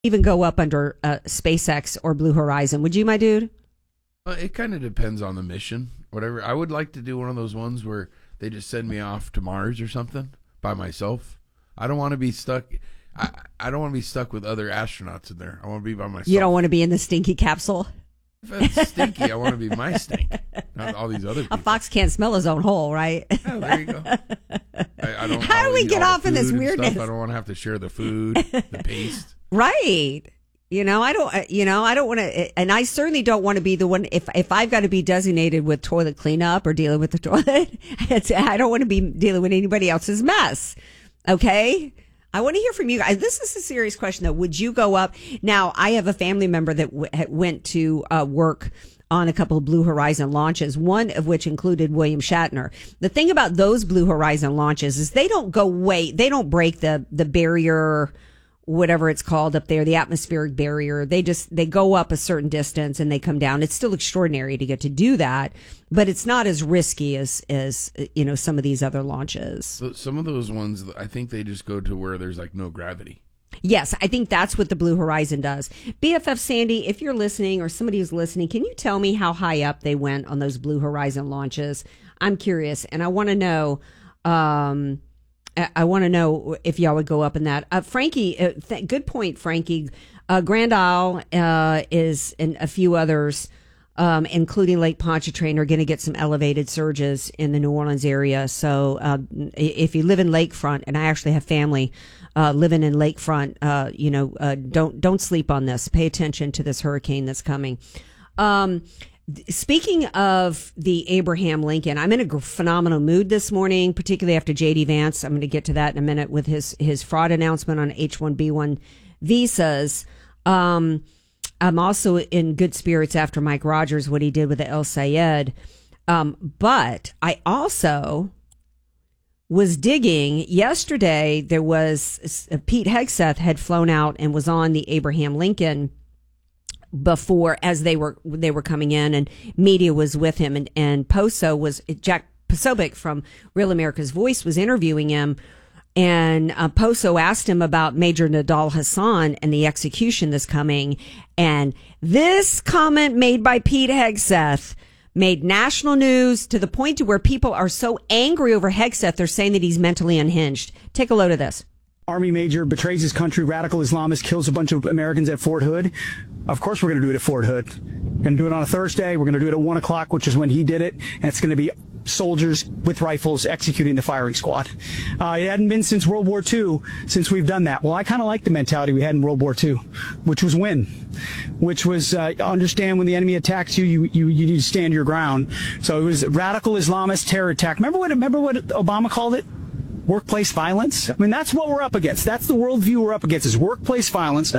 Even go up under SpaceX or Blue Horizon. Would you, my dude? It kind of depends on the mission. Whatever. I would like to do one of those ones where they just send me off to Mars or something by myself. I don't want to be stuck. I don't want to be stuck with other astronauts in there. I want to be by myself. You don't want to be in the stinky capsule? If it's stinky, I want to be my stink, not all these other people. A fox can't smell his own hole, right? Oh, there you go. I don't. How do we get off in this weirdness? I don't want to have to share the food, the paste. Right. I don't want to, and I certainly don't want to be the one, if I've got to be designated with toilet cleanup or dealing with the toilet, I don't want to be dealing with anybody else's mess. Okay? I want to hear from you guys. This is a serious question, though. Would you go up? Now, I have a family member that went to work on a couple of Blue Horizon launches, one of which included William Shatner. The thing about those Blue Horizon launches is they don't break the barrier, whatever it's called up there, the atmospheric barrier. They go up a certain distance and they come down. It's still extraordinary to get to do that, but it's not as risky as some of these other launches. So some of those ones, I think they just go to where there's like no gravity. Yes, I think that's what the Blue Horizon does. BFF Sandy, if you're listening or somebody who's listening, can you tell me how high up they went on those Blue Horizon launches? I'm curious, and I want to know. I want to know if y'all would go up in that. Frankie, good point, Frankie. Grand Isle is, and a few others, including Lake Pontchartrain, are going to get some elevated surges in the New Orleans area. So if you live in Lakefront, and I actually have family living in Lakefront, don't sleep on this. Pay attention to this hurricane that's coming. Speaking of the Abraham Lincoln, I'm in a phenomenal mood this morning, particularly after J.D. Vance. I'm going to get to that in a minute with his fraud announcement on H-1B1 visas. I'm also in good spirits after Mike Rogers, what he did with the El Sayed. But I also was digging. Yesterday, there was Pete Hegseth had flown out and was on the Abraham Lincoln before, as they were coming in, and media was with him, and Jack Posobiec from Real America's Voice was interviewing him, and Poso asked him about Major Nadal Hassan and the execution that's coming, and this comment made by Pete Hegseth made national news to the point to where people are so angry over Hegseth, they're saying that he's mentally unhinged. Take a load of this. Army major betrays his country, radical Islamist, kills a bunch of Americans at Fort Hood. Of course we're going to do it at Fort Hood. We're going to do it on a Thursday. We're going to do it at 1 o'clock, which is when he did it. And it's going to be soldiers with rifles executing the firing squad. It hadn't been since World War II since we've done that. Well, I kind of like the mentality we had in World War II, which was win, which was understand when the enemy attacks you, you need to stand your ground. So it was radical Islamist terror attack. Remember what Obama called it? Workplace violence. I mean, that's what we're up against. That's the worldview we're up against, is workplace violence.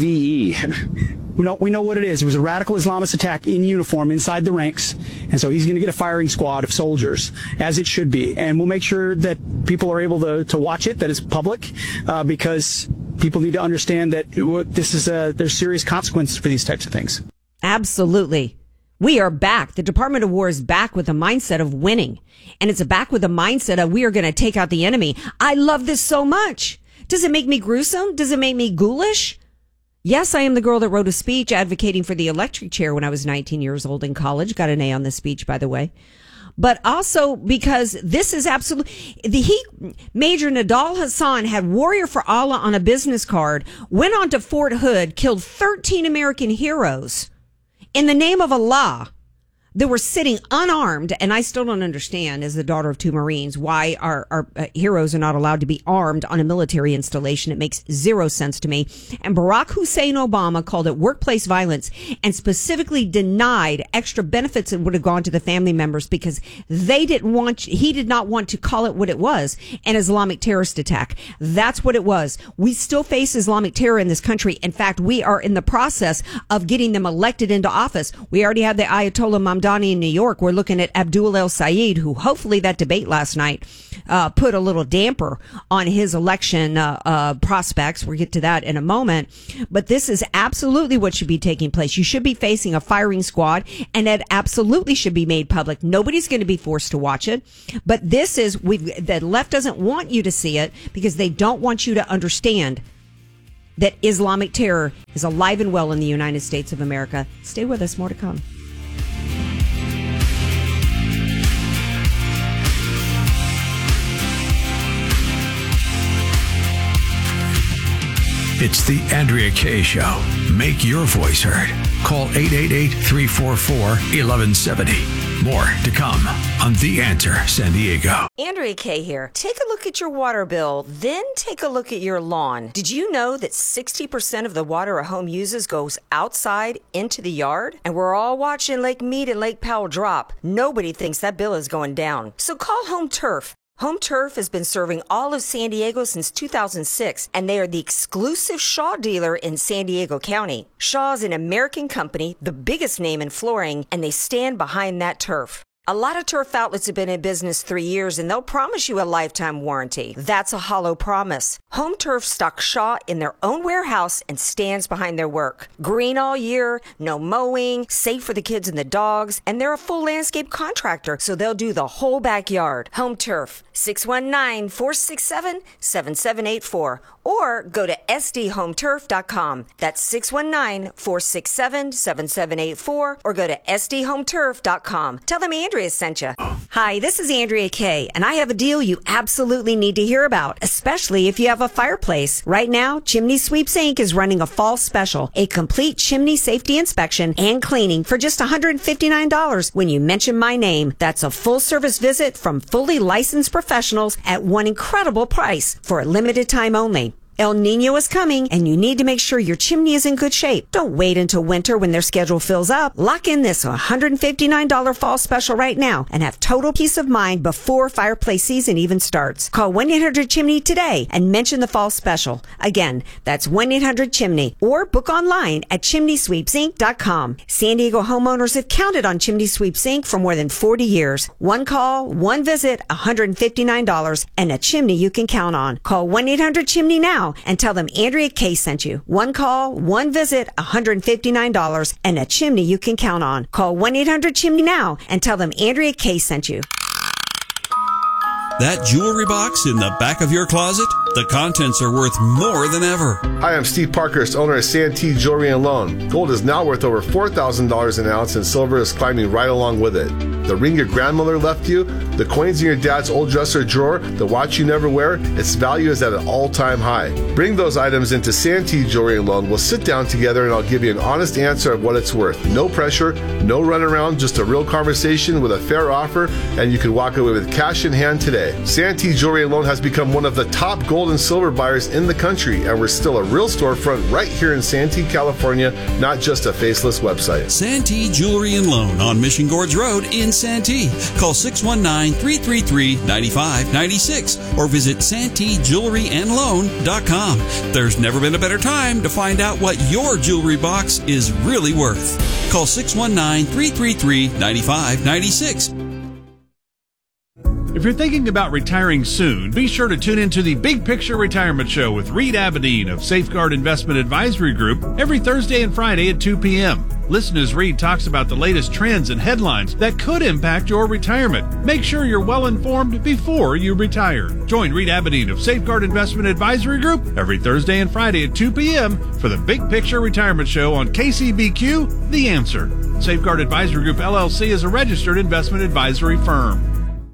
CVE. We know what it is. It was a radical Islamist attack in uniform inside the ranks. And so he's going to get a firing squad of soldiers, as it should be. And we'll make sure that people are able to watch it, that it's public, because people need to understand that there's serious consequences for these types of things. Absolutely. We are back. The Department of War is back with a mindset of winning. And it's back with a mindset of we are going to take out the enemy. I love this so much. Does it make me gruesome? Does it make me ghoulish? Yes, I am the girl that wrote a speech advocating for the electric chair when I was 19 years old in college. Got an A on the speech, by the way. But also because this is absolutely... Major Nadal Hassan had Warrior for Allah on a business card, went on to Fort Hood, killed 13 American heroes in the name of Allah. They were sitting unarmed, and I still don't understand, as the daughter of two Marines, why our heroes are not allowed to be armed on a military installation. It makes zero sense to me. And Barack Hussein Obama called it workplace violence and specifically denied extra benefits that would have gone to the family members because he did not want to call it what it was, an Islamic terrorist attack. That's what it was. We still face Islamic terror in this country. In fact, we are in the process of getting them elected into office. We already have the Ayatollah Mamdani in New York. We're looking at Abdul El Sayed, who hopefully that debate last night put a little damper on his election prospects. We'll get to that in a moment. But this is absolutely what should be taking place. You should be facing a firing squad, and it absolutely should be made public. Nobody's going to be forced to watch it. But this is, the left doesn't want you to see it because they don't want you to understand that Islamic terror is alive and well in the United States of America. Stay with us, more to come. It's the Andrea Kaye Show. Make your voice heard. Call 888-344-1170. More to come on The Answer San Diego. Andrea Kaye here. Take a look at your water bill, then take a look at your lawn. Did you know that 60% of the water a home uses goes outside into the yard? And we're all watching Lake Mead and Lake Powell drop. Nobody thinks that bill is going down. So call Home Turf. Home Turf has been serving all of San Diego since 2006, and they are the exclusive Shaw dealer in San Diego County. Shaw is an American company, the biggest name in flooring, and they stand behind that turf. A lot of turf outlets have been in business 3 years, and they'll promise you a lifetime warranty. That's a hollow promise. Home Turf stocks Shaw in their own warehouse and stands behind their work. Green all year, no mowing, safe for the kids and the dogs, and they're a full landscape contractor, so they'll do the whole backyard. Home Turf, 619-467-7784, or go to sdhometurf.com. That's 619-467-7784, or go to sdhometurf.com. Tell them Andrea sent you. Hi, this is Andrea Kaye, and I have a deal you absolutely need to hear about, especially if you have a fireplace. Right now, Chimney Sweeps Inc. is running a fall special, a complete chimney safety inspection and cleaning for just $159 when you mention my name. That's a full-service visit from fully licensed professionals at one incredible price for a limited time only. El Nino is coming, and you need to make sure your chimney is in good shape. Don't wait until winter when their schedule fills up. Lock in this $159 fall special right now and have total peace of mind before fireplace season even starts. Call 1-800-CHIMNEY today and mention the fall special. Again, that's 1-800-CHIMNEY, or book online at chimneysweepsinc.com. San Diego homeowners have counted on Chimney Sweeps Inc. for more than 40 years. One call, one visit, $159, and a chimney you can count on. Call 1-800-CHIMNEY now and tell them Andrea Kaye sent you. One call, one visit, $159, and a chimney you can count on. Call 1-800-CHIMNEY now and tell them Andrea Kaye sent you. That jewelry box in the back of your closet? The contents are worth more than ever. Hi, I'm Steve Parkhurst, owner of Santee Jewelry and Loan. Gold is now worth over $4,000 an ounce, and silver is climbing right along with it. The ring your grandmother left you, the coins in your dad's old dresser drawer, the watch you never wear, its value is at an all-time high. Bring those items into Santee Jewelry and Loan. We'll sit down together and I'll give you an honest answer of what it's worth. No pressure, no runaround, just a real conversation with a fair offer, and you can walk away with cash in hand today. Santee Jewelry and Loan has become one of the top gold and silver buyers in the country, and we're still a real storefront right here in Santee, California, not just a faceless website. Santee Jewelry and Loan on Mission Gorge Road in Santee. Call 619-333-9596 or visit SanteeJewelryandLoan.com. There's never been a better time to find out what your jewelry box is really worth. Call 619-333-9596. If you're thinking about retiring soon, be sure to tune into the Big Picture Retirement Show with Reed Abedin of Safeguard Investment Advisory Group every Thursday and Friday at 2 p.m. Listen as Reed talks about the latest trends and headlines that could impact your retirement. Make sure you're well informed before you retire. Join Reed Abedin of Safeguard Investment Advisory Group every Thursday and Friday at 2 p.m. for the Big Picture Retirement Show on KCBQ, The Answer. Safeguard Advisory Group, LLC is a registered investment advisory firm.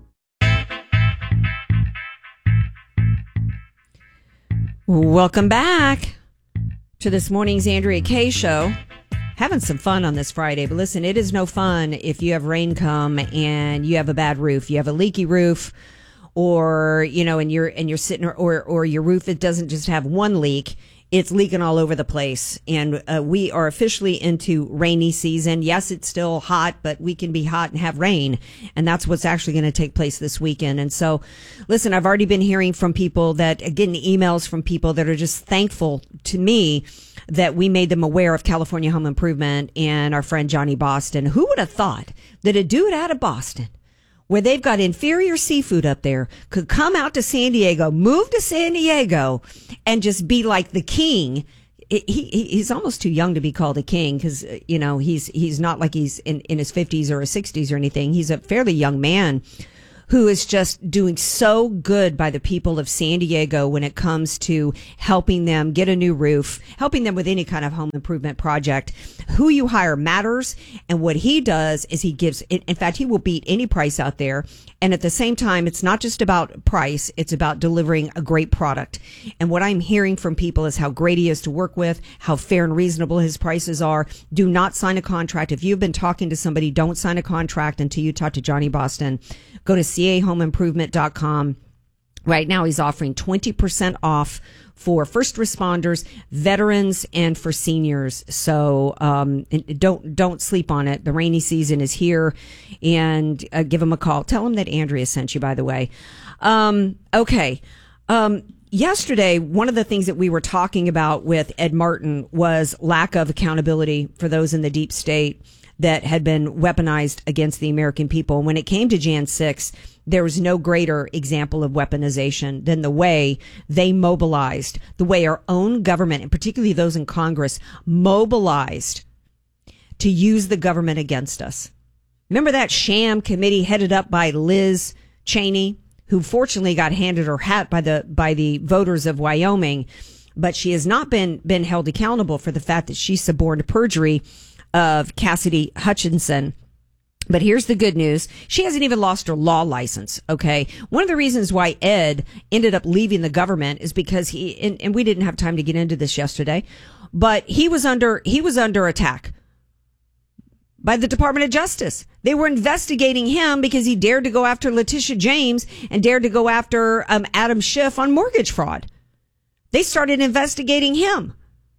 Welcome back to this morning's Andrea Kaye Show. Having some fun on this Friday, but listen, it is no fun if you have rain come and you have a bad roof. You have a leaky roof, or and you're sitting, or your roof, it doesn't just have one leak. It's leaking all over the place, and we are officially into rainy season. Yes, it's still hot, but we can be hot and have rain, and that's what's actually going to take place this weekend. And so, listen, I've already been hearing from people getting emails from people that are just thankful to me that we made them aware of California Home Improvement and our friend Johnny Boston. Who would have thought that a dude out of Boston, where they've got inferior seafood up there, could come out to San Diego, move to San Diego, and just be like the king. He's almost too young to be called a king, because he's not like he's in his 50s or his 60s or anything. He's a fairly young man who is just doing so good by the people of San Diego when it comes to helping them get a new roof, helping them with any kind of home improvement project. Who you hire matters. And what he does is he gives, in fact, he will beat any price out there. And at the same time, it's not just about price. It's about delivering a great product. And what I'm hearing from people is how great he is to work with, how fair and reasonable his prices are. Do not sign a contract. If you've been talking to somebody, don't sign a contract until you talk to Johnny Boston. Go to cahomeimprovement.com. Right now, he's offering 20% off for first responders, veterans, and for seniors. So don't sleep on it. The rainy season is here, and give him a call. Tell him that Andrea sent you, by the way. Okay. Yesterday, one of the things that we were talking about with Ed Martin was lack of accountability for those in the deep state that had been weaponized against the American people. When it came to Jan 6, there was no greater example of weaponization than the way they mobilized, the way our own government, and particularly those in Congress, mobilized to use the government against us. Remember that sham committee headed up by Liz Cheney, who fortunately got handed her hat by the voters of Wyoming, but she has not been held accountable for the fact that she suborned perjury of Cassidy Hutchinson. But here's the good news. She hasn't even lost her law license. Okay. One of the reasons why Ed ended up leaving the government is because and we didn't have time to get into this yesterday, but he was under attack by the Department of Justice. They were investigating him because he dared to go after Letitia James and dared to go after Adam Schiff on mortgage fraud. They started investigating him.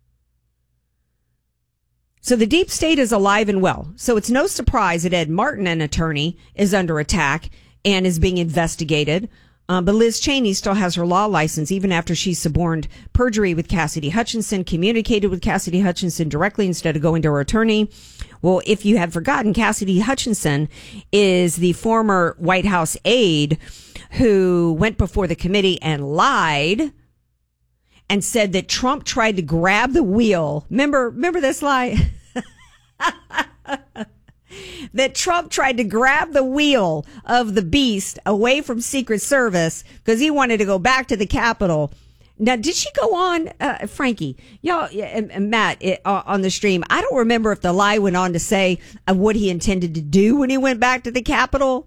So the deep state is alive and well. So it's no surprise that Ed Martin, an attorney, is under attack and is being investigated. But Liz Cheney still has her law license even after she suborned perjury with Cassidy Hutchinson, communicated with Cassidy Hutchinson directly instead of going to her attorney. Well, if you had forgotten, Cassidy Hutchinson is the former White House aide who went before the committee and lied and said that Trump tried to grab the wheel. Remember this lie? That Trump tried to grab the wheel of the beast away from Secret Service because he wanted to go back to the Capitol. Now, did she go on, Frankie, y'all, and Matt, on the stream? I don't remember if the lie went on to say what he intended to do when he went back to the Capitol.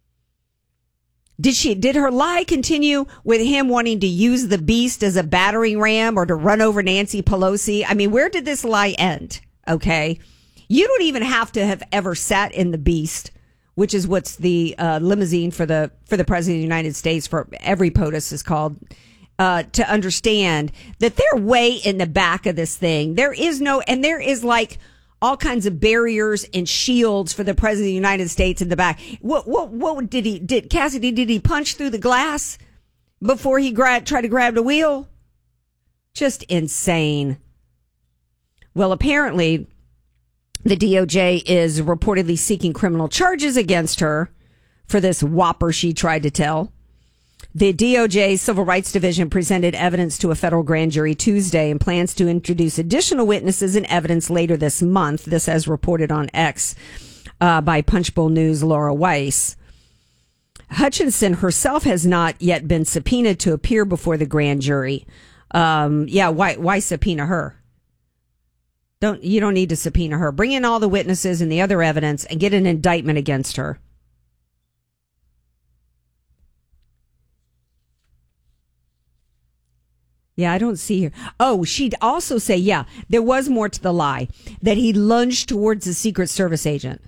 Did her lie continue with him wanting to use the beast as a battering ram or to run over Nancy Pelosi? I mean, where did this lie end? Okay. You don't even have to have ever sat in the beast, which is what's the limousine for the president of the United States, for every POTUS is called, to understand that they're way in the back of this thing. There is like all kinds of barriers and shields for the president of the United States in the back. What did Cassidy, did he punch through the glass before he tried to grab the wheel? Just insane. Well, apparently the DOJ is reportedly seeking criminal charges against her for this whopper she tried to tell. The DOJ Civil Rights Division presented evidence to a federal grand jury Tuesday and plans to introduce additional witnesses and evidence later this month. This as reported on X by Punchbowl News' Laura Weiss. Hutchinson herself has not yet been subpoenaed to appear before the grand jury. Why subpoena her? You don't need to subpoena her. Bring in all the witnesses and the other evidence and get an indictment against her. Yeah, I don't see her. Oh, she'd also say, there was more to the lie, that he lunged towards a Secret Service agent.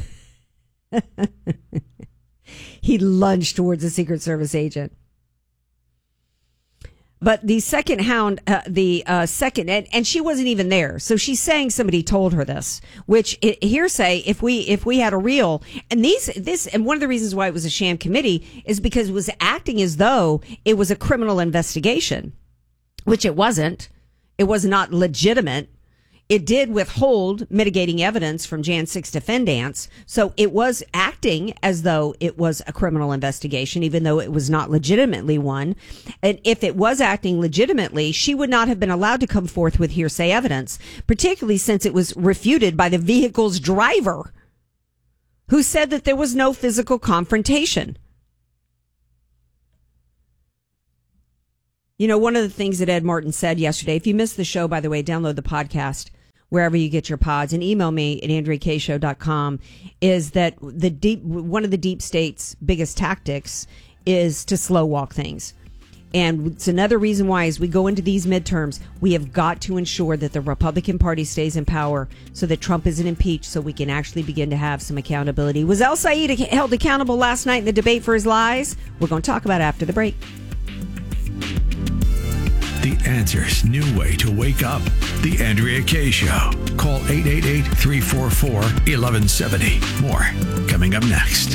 He lunged towards a Secret Service agent. But the second hound, and she wasn't even there. So she's saying somebody told her this, which hearsay, if we had a real, and and one of the reasons why it was a sham committee is because it was acting as though it was a criminal investigation, which it wasn't. It was not legitimate. It did withhold mitigating evidence from Jan 6 defendants. So it was acting as though it was a criminal investigation, even though it was not legitimately one. And if it was acting legitimately, she would not have been allowed to come forth with hearsay evidence, particularly since it was refuted by the vehicle's driver, who said that there was no physical confrontation. You know, one of the things that Ed Martin said yesterday, if you missed the show, by the way, download the podcast wherever you get your pods and email me at AndreaKShow.com, is that one of the deep state's biggest tactics is to slow walk things. And it's another reason why, as we go into these midterms, we have got to ensure that the Republican Party stays in power so that Trump isn't impeached, so we can actually begin to have some accountability. Was El Sayed held accountable last night in the debate for his lies? We're going to talk about it after the break. The Answer's new way to wake up. The Andrea Kaye Show. Call 888-344-1170. More coming up next.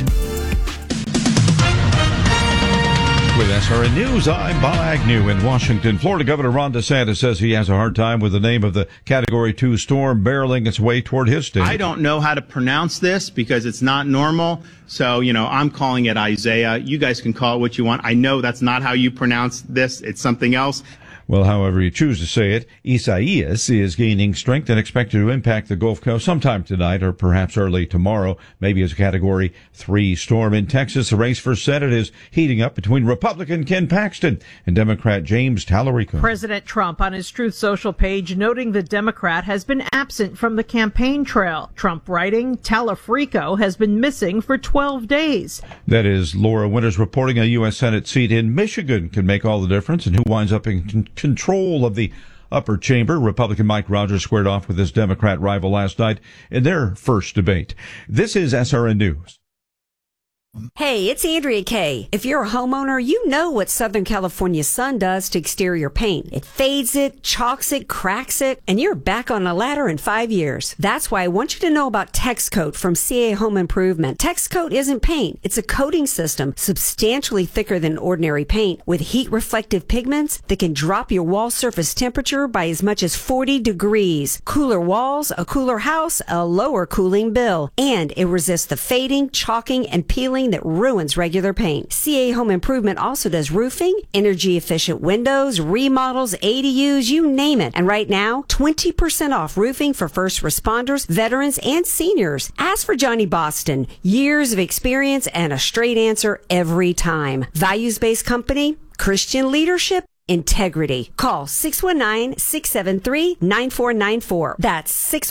With SRN News, I'm Bob Agnew in Washington. Florida Governor Ron DeSantis says he has a hard time with the name of the Category 2 storm barreling its way toward his state. I don't know how to pronounce this because it's not normal. So, I'm calling it Isaiah. You guys can call it what you want. I know that's not how you pronounce this. It's something else. Well, however you choose to say it, Isaias is gaining strength and expected to impact the Gulf Coast sometime tonight or perhaps early tomorrow, maybe as a Category 3 storm. In Texas, the race for Senate is heating up between Republican Ken Paxton and Democrat James Tallarico. President Trump on his Truth Social page noting the Democrat has been absent from the campaign trail. Trump writing, Tallarico has been missing for 12 days. That is Laura Winters reporting. A U.S. Senate seat in Michigan can make all the difference in who winds up in control of the upper chamber. Republican Mike Rogers squared off with his Democrat rival last night in their first debate. This is SRN News. Hey, it's Andrea Kaye. If you're a homeowner, you know what Southern California sun does to exterior paint. It fades it, chalks it, cracks it, and you're back on a ladder in 5 years. That's why I want you to know about TexCoat from CA Home Improvement. TexCoat isn't paint. It's a coating system substantially thicker than ordinary paint with heat-reflective pigments that can drop your wall surface temperature by as much as 40 degrees. Cooler walls, a cooler house, a lower cooling bill. And it resists the fading, chalking, and peeling that ruins regular paint. CA Home Improvement also does roofing, energy efficient windows, remodels, ADUs, you name it. And right now, 20% off roofing for first responders, veterans, and seniors. Ask for Johnny Boston. Years of experience and a straight answer every time. Values-based company, Christian leadership, integrity. Call 619-673-9494. That's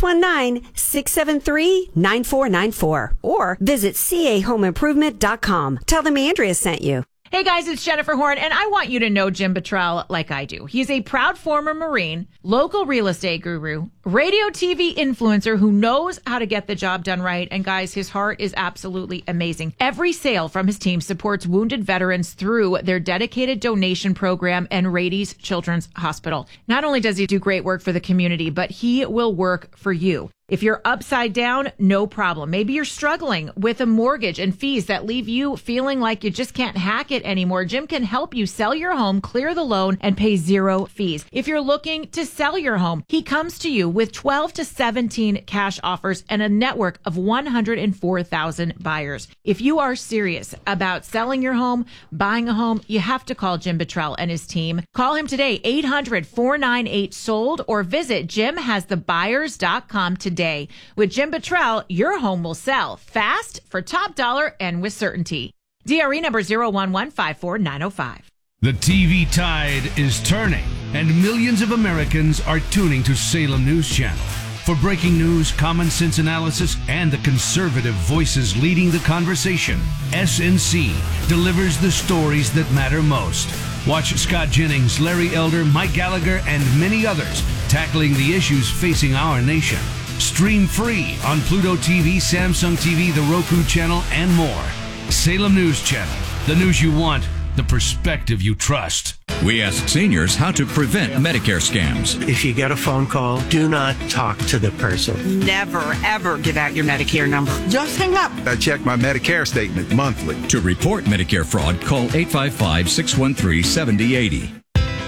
619-673-9494. Or visit cahomeimprovement.com. Tell them Andrea sent you. Hey guys, it's Jennifer Horn, and I want you to know Jim Bottrell like I do. He's a proud former Marine, local real estate guru, radio TV influencer who knows how to get the job done right. And guys, his heart is absolutely amazing. Every sale from his team supports wounded veterans through their dedicated donation program and Rady's Children's Hospital. Not only does he do great work for the community, but he will work for you. If you're upside down, no problem. Maybe you're struggling with a mortgage and fees that leave you feeling like you just can't hack it anymore. Jim can help you sell your home, clear the loan, and pay zero fees. If you're looking to sell your home, he comes to you with 12 to 17 cash offers and a network of 104,000 buyers. If you are serious about selling your home, buying a home, you have to call Jim Bottrell and his team. Call him today, 800-498-SOLD, or visit jimhasthebuyers.com today. With Jim Bottrell, your home will sell fast, for top dollar, and with certainty. DRE number 01154905. The TV tide is turning, and millions of Americans are tuning to Salem News Channel. For breaking news, common sense analysis, and the conservative voices leading the conversation, SNC delivers the stories that matter most. Watch Scott Jennings, Larry Elder, Mike Gallagher, and many others tackling the issues facing our nation. Stream free on Pluto TV, Samsung TV, the Roku channel, and more. Salem News Channel. The news you want, the perspective you trust. We ask seniors how to prevent Medicare scams. If you get a phone call, do not talk to the person. Never, ever give out your Medicare number. Just hang up. I check my Medicare statement monthly. To report Medicare fraud, call 855-613-7080.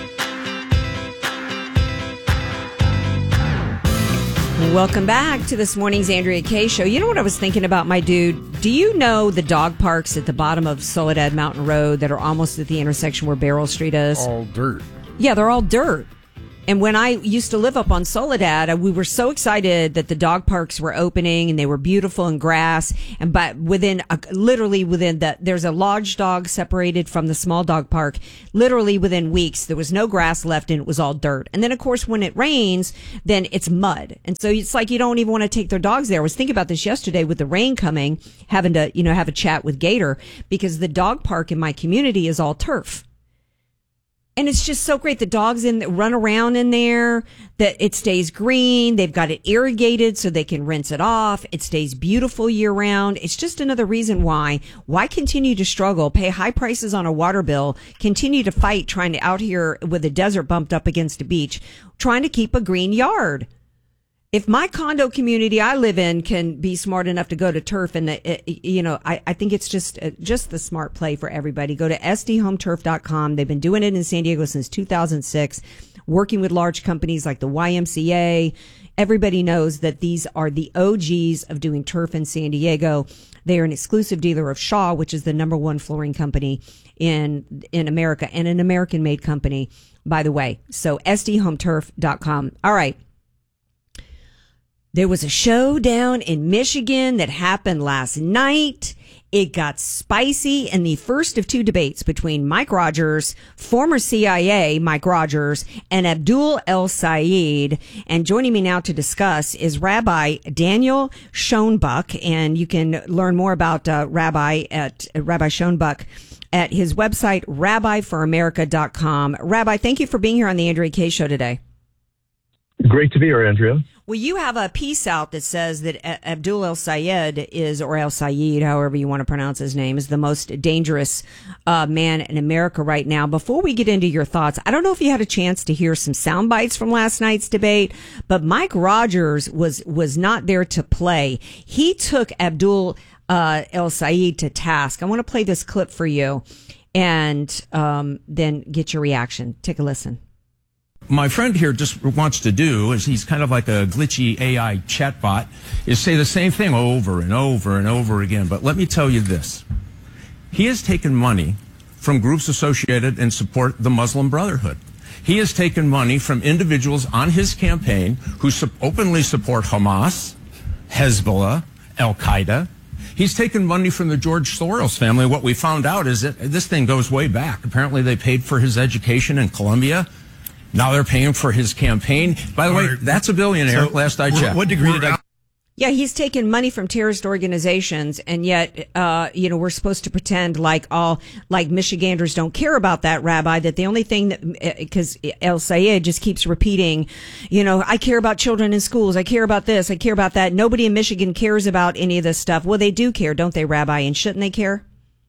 Welcome back to this morning's Andrea Kaye Show. You know what I was thinking about, my dude? Do you know the dog parks at the bottom of Soledad Mountain Road that are almost at the intersection where Beryl Street is? All dirt. Yeah, they're all dirt. And when I used to live up on Soledad, we were so excited that the dog parks were opening and they were beautiful and grass. And but literally within there's a large dog separated from the small dog park. Literally within weeks, there was no grass left and it was all dirt. And then of course, when it rains, then it's mud. And so it's like you don't even want to take their dogs there. I was thinking about this yesterday with the rain coming, having to, have a chat with Gator because the dog park in my community is all turf. And it's just so great. The dogs run around in there, that it stays green. They've got it irrigated so they can rinse it off. It stays beautiful year round. It's just another reason why continue to struggle, pay high prices on a water bill, continue to fight trying to out here with the desert bumped up against a beach, trying to keep a green yard. If my condo community I live in can be smart enough to go to turf, and I think it's just the smart play for everybody. Go to sdhometurf.com. They've been doing it in San Diego since 2006, working with large companies like the YMCA. Everybody knows that these are the OGs of doing turf in San Diego. They are an exclusive dealer of Shaw, which is the number one flooring company in America, and an American-made company, by the way. So sdhometurf.com. All right. There was a showdown in Michigan that happened last night. It got spicy in the first of two debates between Mike Rogers, former CIA Mike Rogers, and Abdul El-Sayed. And joining me now to discuss is Rabbi Daniel Schoenbuck. And you can learn more about Rabbi Schoenbuck at his website, rabbiforamerica.com. Rabbi, thank you for being here on the Andrea Kaye Show today. Great to be here, Andrea. Well, you have a piece out that says that Abdul El-Sayed or El-Sayed, however you want to pronounce his name, is the most dangerous man in America right now. Before we get into your thoughts, I don't know if you had a chance to hear some sound bites from last night's debate, but Mike Rogers was not there to play. He took Abdul El-Sayed to task. I want to play this clip for you and then get your reaction. Take a listen. My friend here just wants to do, is he's kind of like a glitchy AI chatbot, is say the same thing over and over and over again. But let me tell you this. He has taken money from groups associated and support the Muslim Brotherhood. He has taken money from individuals on his campaign who openly support Hamas, Hezbollah, Al-Qaeda. He's taken money from the George Soros family. What we found out is that this thing goes way back. Apparently they paid for his education in Columbia. Now they're paying for his campaign. By the way, that's a billionaire, so last I checked. What degree did I... Yeah, he's taken money from terrorist organizations, and yet, we're supposed to pretend like Michiganders don't care about that, Rabbi, that the only thing that, because El-Sayed just keeps repeating, I care about children in schools, I care about this, I care about that. Nobody in Michigan cares about any of this stuff. Well, they do care, don't they, Rabbi? And shouldn't they care?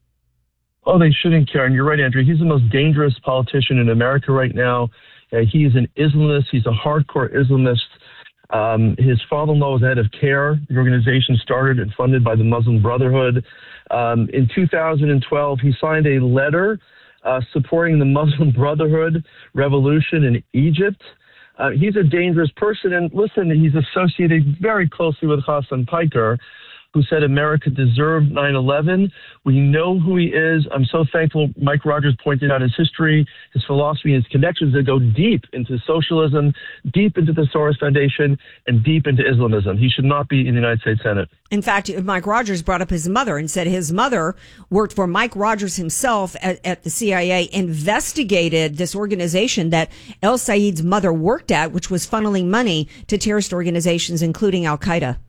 Oh, they shouldn't care. And you're right, Andrew. He's the most dangerous politician in America right now. He is an Islamist. He's a hardcore Islamist. His father-in-law was head of CARE, the organization started and funded by the Muslim Brotherhood. In 2012, he signed a letter supporting the Muslim Brotherhood revolution in Egypt. He's a dangerous person. And listen, he's associated very closely with Hassan Piker, who said America deserved 9/11. We know who he is. I'm so thankful Mike Rogers pointed out his history, his philosophy, his connections that go deep into socialism, deep into the Soros Foundation, and deep into Islamism. He should not be in the United States Senate. In fact, Mike Rogers brought up his mother and said his mother worked for Mike Rogers himself at the CIA, investigated this organization that El-Sayed's mother worked at, which was funneling money to terrorist organizations, including Al-Qaeda.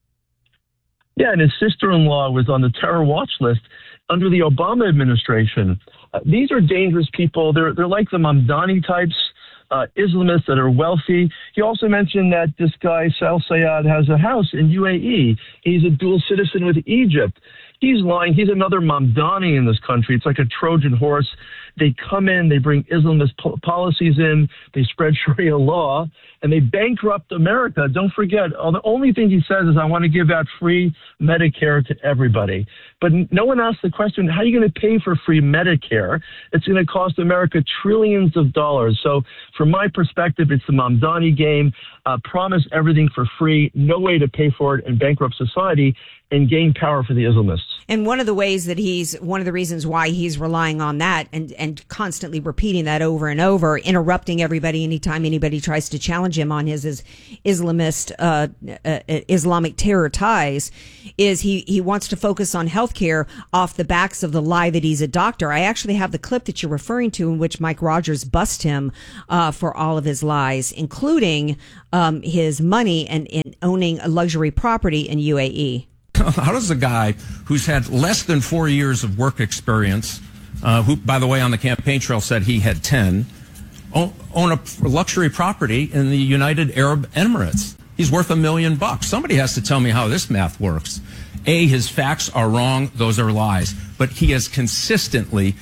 Yeah, and his sister-in-law was on the terror watch list under the Obama administration. These are dangerous people. They're like the Mamdani types, Islamists that are wealthy. He also mentioned that this guy, El-Sayed, has a house in UAE. He's a dual citizen with Egypt. He's lying. He's another Mamdani in this country. It's like a Trojan horse. They come in, they bring Islamist policies in, they spread Sharia law, and they bankrupt America. Don't forget, the only thing he says is, I want to give out free Medicare to everybody. But no one asks the question, how are you going to pay for free Medicare? It's going to cost America trillions of dollars. So from my perspective, it's the Mamdani game. Promise everything for free, no way to pay for it, and bankrupt society and gain power for the Islamists. And one of the reasons why he's relying on that and constantly repeating that over and over, interrupting everybody anytime anybody tries to challenge him on his Islamist, Islamic terror ties, is he wants to focus on healthcare off the backs of the lie that he's a doctor. I actually have the clip that you're referring to in which Mike Rogers busts him for all of his lies, including his money and in owning a luxury property in UAE. How does a guy who's had less than 4 years of work experience, who, by the way, on the campaign trail said he had 10, own a luxury property in the United Arab Emirates? He's worth $1 million. Somebody has to tell me how this math works. A, his facts are wrong. Those are lies. But he has consistently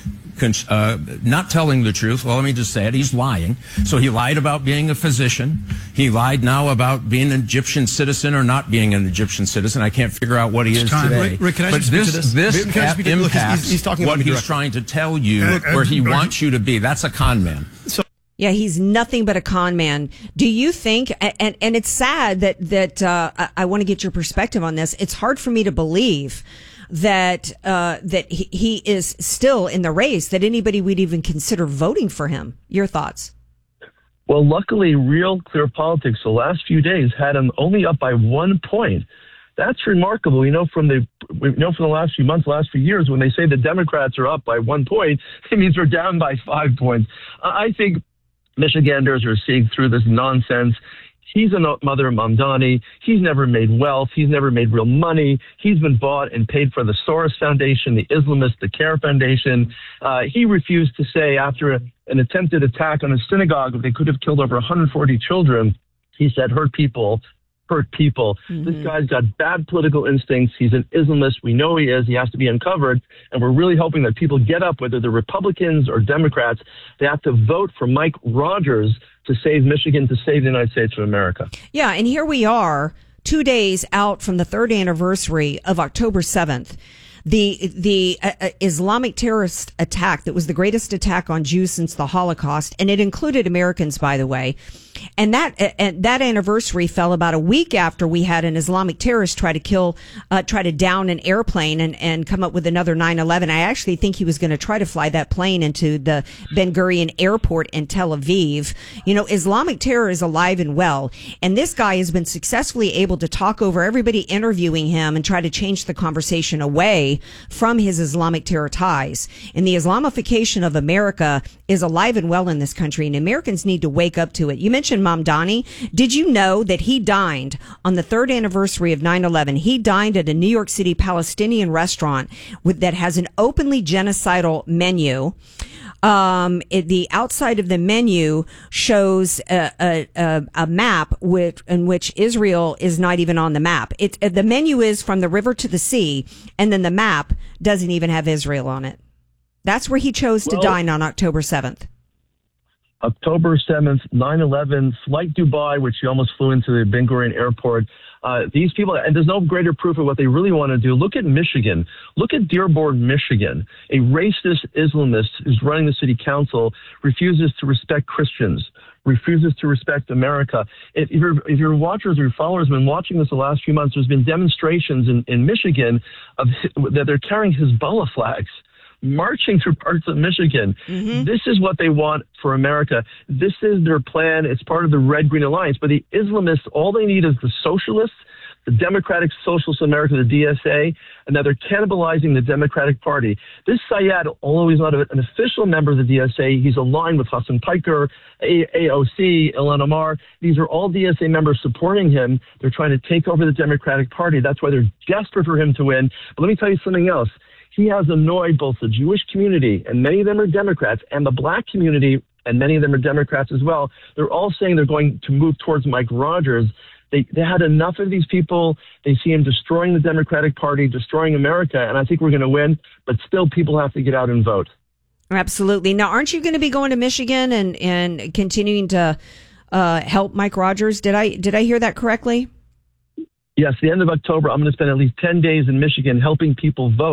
not telling the truth. Well, let me just say it. He's lying. So he lied about being a physician. He lied now about being an Egyptian citizen or not being an Egyptian citizen. I can't figure out what he is today. Rick, can I but speak to this? This impacts he's talking what about he's trying to tell you, where he wants you to be. That's a con man. Yeah, he's nothing but a con man. Do you think, and it's sad that I want to get your perspective on this. It's hard for me to believe that he is still in the race, that anybody would even consider voting for him. Your thoughts? Well, luckily, Real Clear Politics the last few days had him only up by 1 point. That's remarkable. We know from the last few months, last few years, when they say the Democrats are up by 1 point, it means they're down by 5 points. I think Michiganders are seeing through this nonsense. He's a mother of Mamdani. He's never made wealth. He's never made real money. He's been bought and paid for the Soros Foundation, the Islamist, the CARE Foundation. He refused to say after an attempted attack on a synagogue, they could have killed over 140 children. He said, hurt people. Mm-hmm. This guy's got bad political instincts. He's an Islamist. We know he is. He has to be uncovered. And we're really hoping that people get up, whether they're Republicans or Democrats. They have to vote for Mike Rogers to save Michigan, to save the United States of America. Yeah, and here we are, 2 days out from the third anniversary of October 7th. The Islamic terrorist attack that was the greatest attack on Jews since the Holocaust, and it included Americans, by the way. And that anniversary fell about a week after we had an Islamic terrorist try to down an airplane and come up with another 9/11. I actually think he was going to try to fly that plane into the Ben Gurion airport in Tel Aviv. You know, Islamic terror is alive and well. And this guy has been successfully able to talk over everybody interviewing him and try to change the conversation away from his Islamic terror ties. And the Islamification of America is alive and well in this country, and Americans need to wake up to it. You mentioned Mamdani. Did you know that he dined on the third anniversary of 9/11? He dined at a New York City Palestinian restaurant that has an openly genocidal menu. The outside of the menu shows a map in which Israel is not even on the map. The menu is from the river to the sea, and then the map doesn't even have Israel on it. That's where he chose to dine on October 7th. October 7th, 9/11, Flight Dubai, which he almost flew into the Ben Gurion airport. These people, and there's no greater proof of what they really want to do. Look at Michigan. Look at Dearborn, Michigan. A racist Islamist who's running the city council refuses to respect Christians, refuses to respect America. If your watchers or your followers have been watching this the last few months, there's been demonstrations in Michigan that they're carrying Hezbollah flags, marching through parts of Michigan. Mm-hmm. This is what they want for America. This is their plan. It's part of the Red-Green Alliance. But the Islamists, all they need is the socialists, the Democratic Socialists of America, the DSA, and now they're cannibalizing the Democratic Party. This Syed, although he's not an official member of the DSA, he's aligned with Hassan Piker, AOC, Ilhan Omar. These are all DSA members supporting him. They're trying to take over the Democratic Party. That's why they're desperate for him to win. But let me tell you something else. He has annoyed both the Jewish community, and many of them are Democrats, and the black community, and many of them are Democrats as well. They're all saying they're going to move towards Mike Rogers. They had enough of these people. They see him destroying the Democratic Party, destroying America, and I think we're going to win, but still people have to get out and vote. Absolutely. Now, aren't you going to be going to Michigan and continuing to help Mike Rogers? Did I hear that correctly? Yes, the end of October, I'm going to spend at least 10 days in Michigan helping people vote.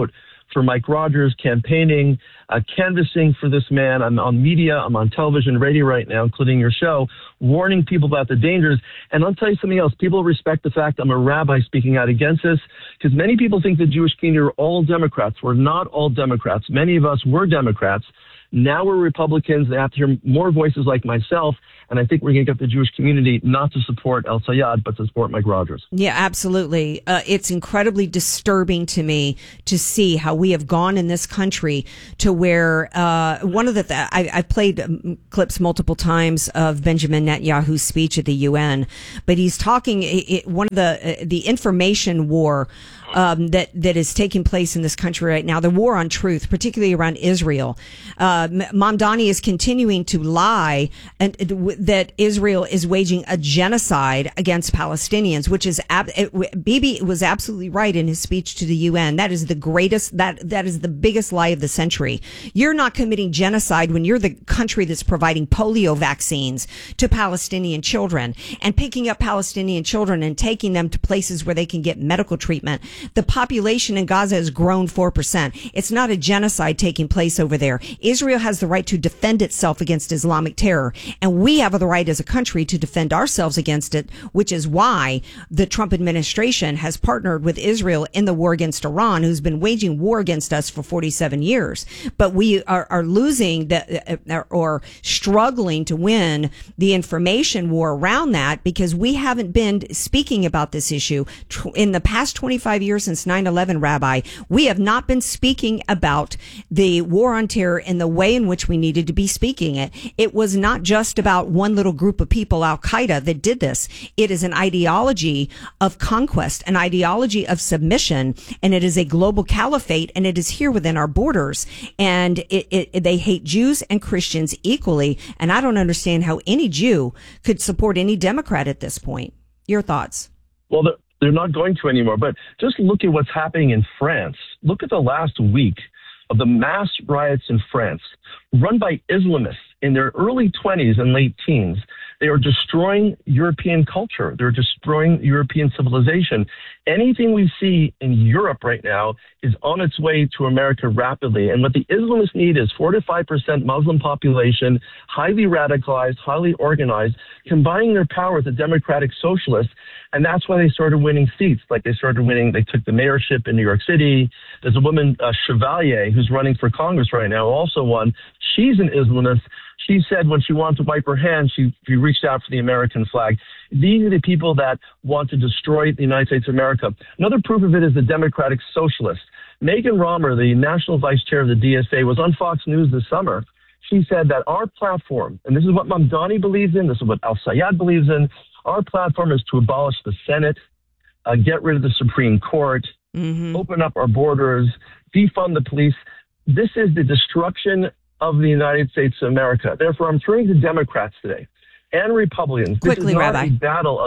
for Mike Rogers, campaigning, canvassing for this man. I'm on media, I'm on television, radio right now, including your show, warning people about the dangers. And I'll tell you something else. People respect the fact I'm a rabbi speaking out against this, because many people think the Jewish community are all Democrats. We're not all Democrats. Many of us were Democrats. Now we're Republicans. They have to hear more voices like myself. And I think we're going to get the Jewish community not to support El Sayed, but to support Mike Rogers. Yeah, absolutely. It's incredibly disturbing to me to see how we have gone in this country to where one of the I've played clips multiple times of Benjamin Netanyahu's speech at the UN, but he's talking one of the information war that is taking place in this country right now, the war on truth, particularly around Israel. Mamdani is continuing to lie and that Israel is waging a genocide against Palestinians, which is Bibi was absolutely right in his speech to the UN. That is the greatest, that is the biggest lie of the century. You're not committing genocide when you're the country that's providing polio vaccines to Palestinian children and picking up Palestinian children and taking them to places where they can get medical treatment. The population in Gaza has grown 4%. It's not a genocide taking place over there. Israel has the right to defend itself against Islamic terror, and we have the right as a country to defend ourselves against it, which is why the Trump administration has partnered with Israel in the war against Iran, who's been waging war against us for 47 years. But we are losing or struggling to win the information war around that because we haven't been speaking about this issue in the past 25 years since 9/11, Rabbi. We have not been speaking about the war on terror in the way in which we needed to be speaking it. It was not just about one little group of people, Al-Qaeda, that did this. It is an ideology of conquest, an ideology of submission, and it is a global caliphate, and it is here within our borders. And they hate Jews and Christians equally, and I don't understand how any Jew could support any Democrat at this point. Your thoughts? Well, they're not going to anymore, but just look at what's happening in France. Look at the last week of the mass riots in France, run by Islamists in their early 20s and late teens. They are destroying European culture. They're destroying European civilization. Anything we see in Europe right now is on its way to America rapidly. And what the Islamists need is 4 to 5% Muslim population, highly radicalized, highly organized, combining their power with the democratic socialists. And that's why they started winning seats. Like they took the mayorship in New York City. There's a woman, Chevalier, who's running for Congress right now, also won. She's an Islamist. She said when she wanted to wipe her hands, she reached out for the American flag. These are the people that want to destroy the United States of America. Another proof of it is the Democratic Socialists. Megan Romer, the national vice chair of the DSA, was on Fox News this summer. She said that our platform, and this is what Mamdani believes in, this is what Al Sayed believes in, our platform is to abolish the Senate, get rid of the Supreme Court, open up our borders, defund the police. This is the destruction of the United States of America. Therefore, I'm turning to Democrats today and Republicans. Quickly, Rabbi. It's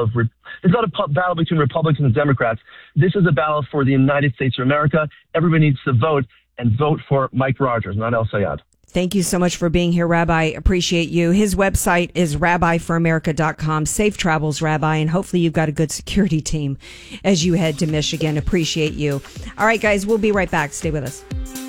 not a battle between Republicans and Democrats. This is a battle for the United States of America. Everybody needs to vote and vote for Mike Rogers, not El Sayed. Thank you so much for being here, Rabbi. Appreciate you. His website is rabbiforamerica.com. Safe travels, Rabbi, and hopefully you've got a good security team as you head to Michigan. Appreciate you. All right, guys, we'll be right back. Stay with us.